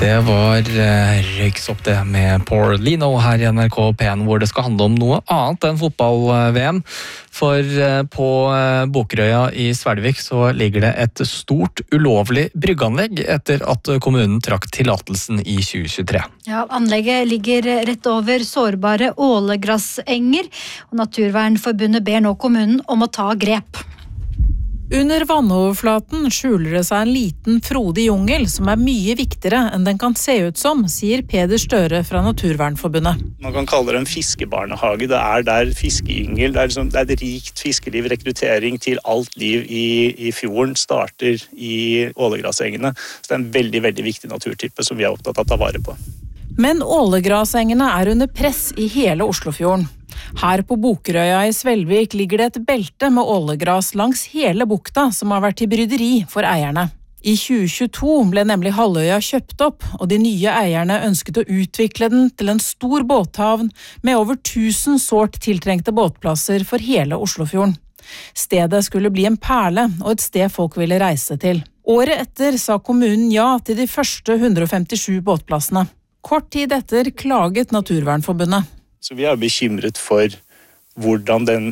Det var Røyksopp det med Paul Lino her I NRK P1, hvor det skal handle om noe annet enn fotball-VM. For på Bokerøya I Svelvik så ligger det et stort ulovlig bryggeanlegg etter at kommunen trakk tillatelsen I 2023. Ja, anlegget ligger rett over sårbare ålegrassenger, og Naturvernforbundet ber nå kommunen om å ta grep. Under vannoverflaten skjuler det seg en liten frodig jungel som mye viktigere enn den kan se ut som, sier Peder Støre fra Naturvernforbundet. Man kan kalle det en fiskebarnehage. Det der fiskeyngel, det et rikt fiskeliv, rekruttering til alt liv I fjorden starter I ålegrasengene. Så det en veldig, veldig viktig naturtype som vi opptatt av å ta vare på. Men ålegrasengene under press I hele Oslofjorden. Her på Bokerøya I Svelvik ligger det et belte med ålegras langs hele bukta som har vært til bryderi for eierne. I 2022 ble nemlig halvøya kjøpt opp, og de nye eierne ønsket å utvikle den til en stor båthavn med over 1000 sårt tiltrengte båtplasser for hele Oslofjorden. Stedet skulle bli en perle og et sted folk ville reise til. Året etter sa kommunen ja til de første 157 båtplassene. Kort tid etter klaget Naturvernforbundet. Så vi bekymret for hvordan den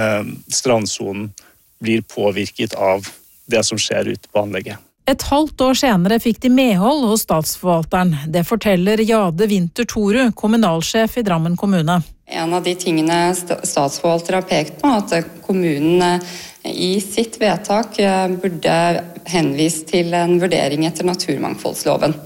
strandzonen blir påvirket av det som skjer ute på anlegget. Et halvt år senere fikk de medhold hos statsforvalteren. Det forteller Jade Winther Toru, kommunalsjef I Drammen kommune. En av de tingene statsforvalter har pekt på, at kommunen I sitt vedtak burde henvist til en vurdering etter naturmangfoldsloven.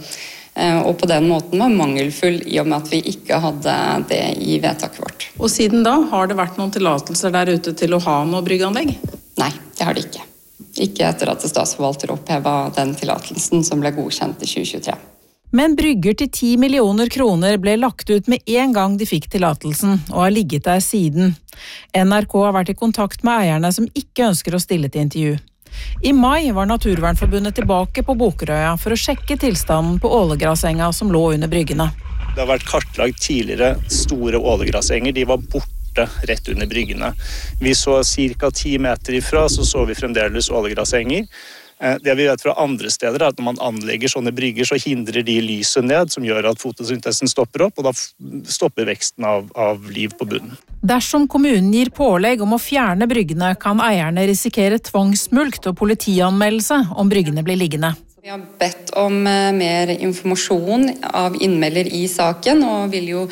Og på den måten var mangelfull I og med at vi ikke hadde det I vedtaket vårt. Og siden da, har det vært noen tillatelser der ute til å ha noe bryggeanlegg? Nei, det har det ikke. Ikke etter at statsforvalter opphevet den tillatelsen som ble godkjent I 2023. Men brygger til 10 millioner kroner ble lagt ut med en gang de fikk tillatelsen, og har ligget der siden. NRK har vært I kontakt med eierne som ikke ønsker å stille til intervju. I mai var Naturvernforbundet tilbake på Bokerøya for å sjekke tilstanden på ålegrasenga som lå under bryggene. Det har vært kartlagt tidligere store ålegrasenger, de var borte rett under bryggene. Vi så cirka 10 meter ifra, så vi fremdeles ålegrasenger. Det vi vet fra andre steder at når man anlegger sånne brygger, så hindrer de lyset ned, som gjør at fotosyntesen stopper opp, og da stopper veksten av liv på bunnen. Dersom kommunen gir pålegg om å fjerne bryggene, kan eierne risikere tvangsmulkt og politianmeldelse om bryggene blir liggende. Vi har bedt om mer informasjon av innmelder I saken, og vil jo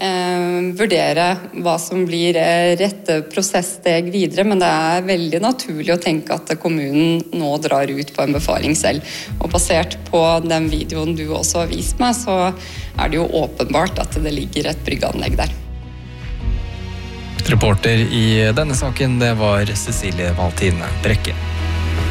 vurdere hva som blir rette prosesssteg videre, men det veldig naturlig å tenke at kommunen nå drar ut på en befaring selv. Og basert på den videoen du også har vist meg, så det jo åpenbart at det ligger et bryggeanlegg der. Reporter I denne saken, det var Cecilie Valtine Brekke.